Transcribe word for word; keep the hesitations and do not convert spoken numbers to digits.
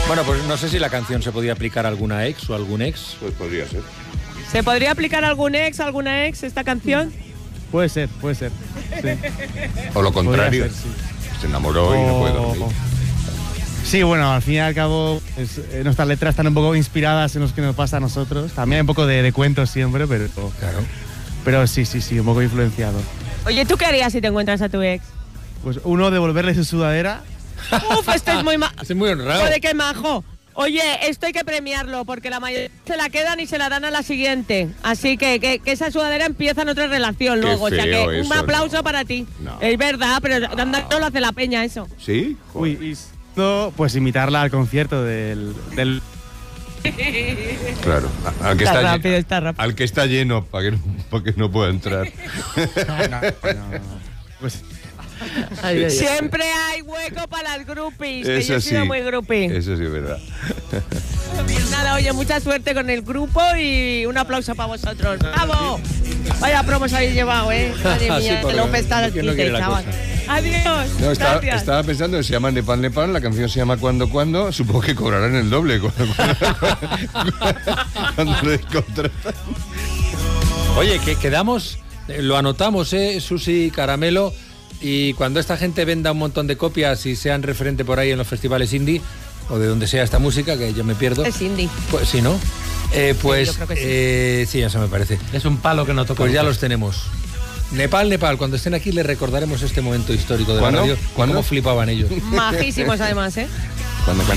Bueno, pues no sé si la canción se podía aplicar a alguna ex o algún ex. Pues podría ser. ¿Se podría aplicar a algún ex, alguna ex, esta canción? Puede ser, puede ser. Sí. O lo contrario. Ser, sí. Se enamoró o... y no puede dormir. Sí, bueno, al fin y al cabo es, eh, nuestras letras están un poco inspiradas en los que nos pasa a nosotros. También hay un poco de, de cuentos siempre, pero, Claro. pero sí, sí, sí, un poco influenciado. Oye, ¿tú qué harías si te encuentras a tu ex? Pues uno, devolverle su sudadera. Uf, esto es muy majo. Es muy honrado. Joder, qué majo. Oye, esto hay que premiarlo, porque la mayoría se la quedan y se la dan a la siguiente. Así que que, que esa sudadera empieza en otra relación Qué luego. O sea que feo un eso, aplauso no. para ti. No. Es verdad, pero anda, no lo hace la peña eso. ¿Sí? Uy, y no, pues imitarla al concierto del... del... Claro. Al que Está está, rápido, lle- está rápido. Al que está lleno, para que, no, pa' que no pueda entrar. No, no, no. Pues Siempre hay hueco para las groupies, que Eso yo he sido sí. muy groupie. Eso sí es verdad. Nada, oye, mucha suerte con el grupo y un aplauso para vosotros. ¡Bravo! Vaya promos habéis llevado, ¿eh? Madre Sí, mía, porque que López está al ¿quién no quiere quite, la chaval. cosa? Adiós. No, estaba, Gracias. estaba pensando que se llama Nepal Nepal, la canción se llama Cuando Cuando, supongo que cobrarán el doble cuando, cuando, cuando les contratan. Oye, que quedamos, eh, lo anotamos, ¿eh? Susi Caramelo, y cuando esta gente venda un montón de copias y sean referente por ahí en los festivales indie, o de donde sea esta música, que yo me pierdo. Es indie. Pues sí, ¿no? Eh, pues, Sí, yo creo que sí. eh, sí, eso me parece. Es un palo que no toca. Pues ya los tenemos. Nepal, Nepal, cuando estén aquí les recordaremos este momento histórico de ¿Cuándo? la radio. y ¿Cuándo? cómo flipaban ellos. Majísimos además, ¿eh? Cuando